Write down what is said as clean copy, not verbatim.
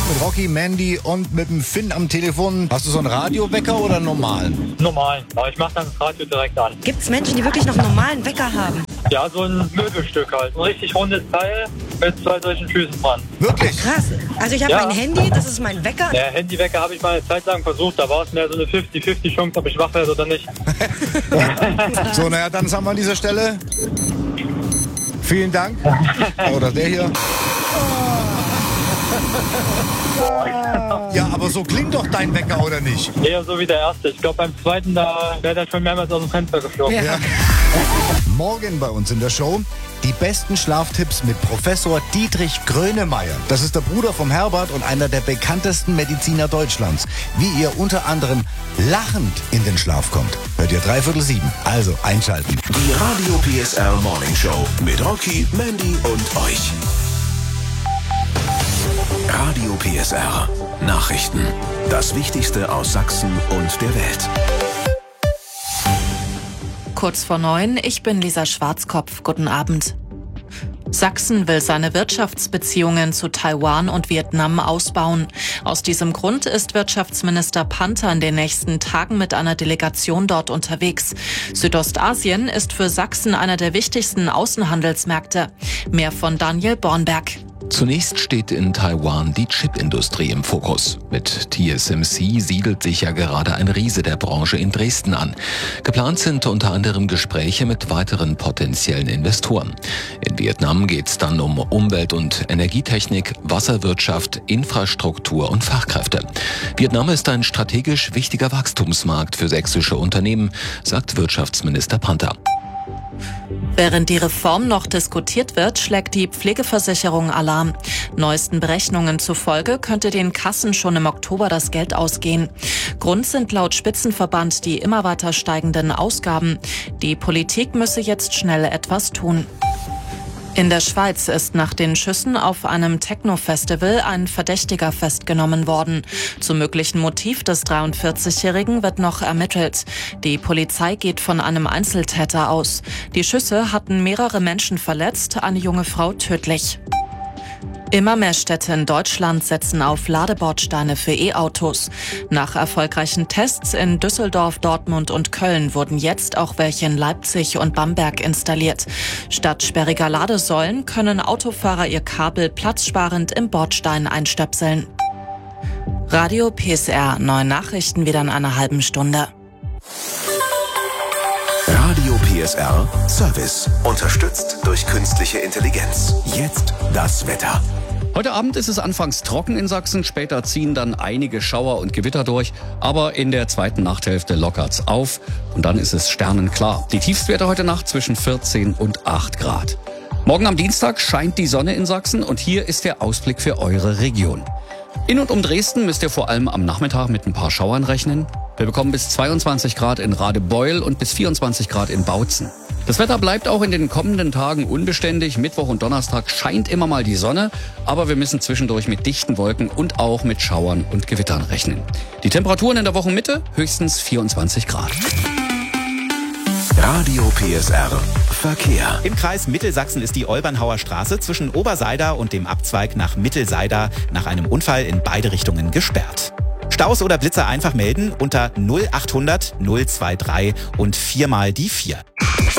mit Rocky, Mandy und mit dem Finn am Telefon. Hast du so einen Radiowecker oder einen normalen? Normal, aber ich mache dann das Radio direkt an. Gibt es Menschen, die wirklich noch einen normalen Wecker haben? Ja, so ein Möbelstück halt. Ein richtig rundes Teil mit 2 solchen Füßen dran. Wirklich? Krass. Also ich habe mein Handy, das ist mein Wecker. Der Handywecker habe ich mal eine Zeit lang versucht. Da war es mehr so eine 50-50 Chance, ob ich wach werde oder nicht. So, naja, dann sagen wir an dieser Stelle. Vielen Dank. Oder der hier. Ja, aber so klingt doch dein Wecker, oder nicht? Eher so wie der erste. Ich glaube, beim zweiten, da wäre der schon mehrmals aus dem Fenster geflogen. Ja. Morgen bei uns in der Show die besten Schlaftipps mit Professor Dietrich Grönemeyer. Das ist der Bruder vom Herbert und einer der bekanntesten Mediziner Deutschlands. Wie ihr unter anderem lachend in den Schlaf kommt. Hört ihr 6:45. Also einschalten. Die Radio PSR Morning Show mit Rocky, Mandy und euch. Radio PSR Nachrichten. Das Wichtigste aus Sachsen und der Welt. Kurz vor 9, ich bin Lisa Schwarzkopf. Guten Abend. Sachsen will seine Wirtschaftsbeziehungen zu Taiwan und Vietnam ausbauen. Aus diesem Grund ist Wirtschaftsminister Panther in den nächsten Tagen mit einer Delegation dort unterwegs. Südostasien ist für Sachsen einer der wichtigsten Außenhandelsmärkte. Mehr von Daniel Bornberg. Zunächst steht in Taiwan die Chipindustrie im Fokus. Mit TSMC siedelt sich ja gerade ein Riese der Branche in Dresden an. Geplant sind unter anderem Gespräche mit weiteren potenziellen Investoren. In Vietnam geht es dann um Umwelt- und Energietechnik, Wasserwirtschaft, Infrastruktur und Fachkräfte. Vietnam ist ein strategisch wichtiger Wachstumsmarkt für sächsische Unternehmen, sagt Wirtschaftsminister Panther. Während die Reform noch diskutiert wird, schlägt die Pflegeversicherung Alarm. Neuesten Berechnungen zufolge könnte den Kassen schon im Oktober das Geld ausgehen. Grund sind laut Spitzenverband die immer weiter steigenden Ausgaben. Die Politik müsse jetzt schnell etwas tun. In der Schweiz ist nach den Schüssen auf einem Techno-Festival ein Verdächtiger festgenommen worden. Zum möglichen Motiv des 43-Jährigen wird noch ermittelt. Die Polizei geht von einem Einzeltäter aus. Die Schüsse hatten mehrere Menschen verletzt, eine junge Frau tödlich. Immer mehr Städte in Deutschland setzen auf Ladebordsteine für E-Autos. Nach erfolgreichen Tests in Düsseldorf, Dortmund und Köln wurden jetzt auch welche in Leipzig und Bamberg installiert. Statt sperriger Ladesäulen können Autofahrer ihr Kabel platzsparend im Bordstein einstöpseln. Radio PSR, neue Nachrichten wieder in einer halben Stunde. Radio PSR Service. Unterstützt durch künstliche Intelligenz. Jetzt das Wetter. Heute Abend ist es anfangs trocken in Sachsen, später ziehen dann einige Schauer und Gewitter durch, aber in der zweiten Nachthälfte lockert's auf und dann ist es sternenklar. Die Tiefstwerte heute Nacht zwischen 14 und 8 Grad. Morgen am Dienstag scheint die Sonne in Sachsen und hier ist der Ausblick für eure Region. In und um Dresden müsst ihr vor allem am Nachmittag mit ein paar Schauern rechnen. Wir bekommen bis 22 Grad in Radebeul und bis 24 Grad in Bautzen. Das Wetter bleibt auch in den kommenden Tagen unbeständig. Mittwoch und Donnerstag scheint immer mal die Sonne, aber wir müssen zwischendurch mit dichten Wolken und auch mit Schauern und Gewittern rechnen. Die Temperaturen in der Wochenmitte höchstens 24 Grad. Radio PSR Verkehr. Im Kreis Mittelsachsen ist die Olbernhauer Straße zwischen Oberseida und dem Abzweig nach Mittelseida nach einem Unfall in beide Richtungen gesperrt. Staus oder Blitzer einfach melden unter 0800 023 und 4 mal die 4.